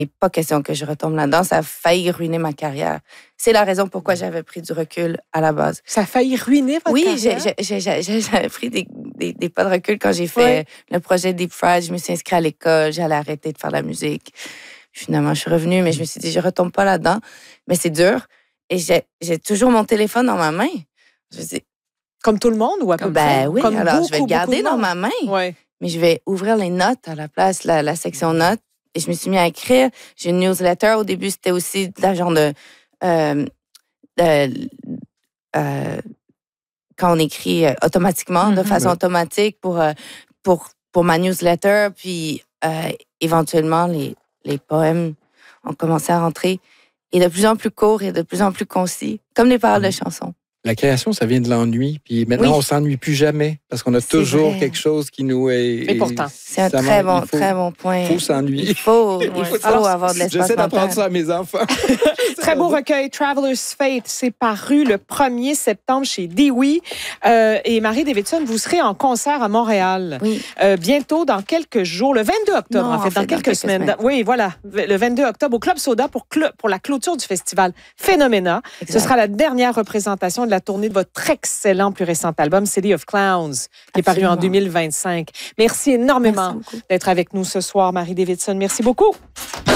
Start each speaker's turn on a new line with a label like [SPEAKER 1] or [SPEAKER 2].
[SPEAKER 1] n'est pas question que je retombe là-dedans. Ça a failli ruiner ma carrière. C'est la raison pourquoi j'avais pris du recul à la base.
[SPEAKER 2] Ça a failli ruiner votre carrière?
[SPEAKER 1] Oui, j'avais pris des pas de recul quand j'ai fait le projet Deep Fried. Je me suis inscrite à l'école, j'allais arrêter de faire de la musique. Finalement, je suis revenue, mais je me suis dit, je retombe pas là-dedans. Mais c'est dur. Et j'ai toujours mon téléphone dans ma main. Je dis,
[SPEAKER 2] comme tout le monde ou à peu près?
[SPEAKER 1] Oui,
[SPEAKER 2] comme
[SPEAKER 1] alors je vais le garder dans ma main.
[SPEAKER 2] Ouais.
[SPEAKER 1] Mais je vais ouvrir les notes à la place, la section notes. Et je me suis mis à écrire. J'ai une newsletter. Au début, c'était aussi de la genre de quand on écrit automatiquement, de façon automatique pour ma newsletter. Puis éventuellement, les poèmes ont commencé à rentrer. Et de plus en plus courts et de plus en plus concis, comme les paroles de chansons.
[SPEAKER 3] La création, ça vient de l'ennui. Puis maintenant, on s'ennuie plus jamais parce qu'on a toujours quelque chose qui nous est...
[SPEAKER 2] Et pourtant,
[SPEAKER 1] c'est un très bon point.
[SPEAKER 3] Il faut s'ennuyer.
[SPEAKER 1] Il faut avoir de l'espace
[SPEAKER 3] J'essaie d'apprendre
[SPEAKER 1] mental.
[SPEAKER 3] ça à mes enfants.
[SPEAKER 2] Très beau recueil, Traveler's Fate. C'est paru le 1er septembre chez Dewey. Et Marie Davidson, vous serez en concert à Montréal.
[SPEAKER 1] Oui.
[SPEAKER 2] Bientôt, dans quelques jours, le 22 octobre,
[SPEAKER 1] Non,
[SPEAKER 2] en fait, dans quelques semaines. Oui, voilà, le 22 octobre au Club Soda pour la clôture du festival Phénoména.
[SPEAKER 1] Exact.
[SPEAKER 2] Ce sera la dernière représentation de la tournée de votre excellent plus récent album, City of Clowns, qui est paru en 2025. Merci énormément d'être avec nous ce soir, Marie Davidson. Merci beaucoup.